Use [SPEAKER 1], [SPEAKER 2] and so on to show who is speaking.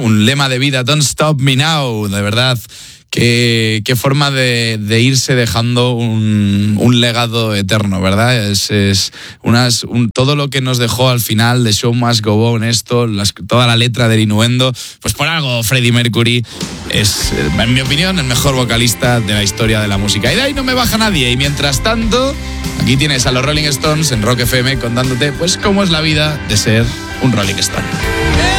[SPEAKER 1] Un lema de vida, Don't Stop Me Now, de verdad. Qué forma de irse dejando un legado eterno, ¿verdad? Todo lo que nos dejó al final de Show Must Go On, toda la letra del Innuendo, pues por algo Freddie Mercury es, en mi opinión, el mejor vocalista de la historia de la música. Y de ahí no me baja nadie. Y mientras tanto, aquí tienes a los Rolling Stones en Rock FM contándote pues cómo es la vida de ser un Rolling Stone.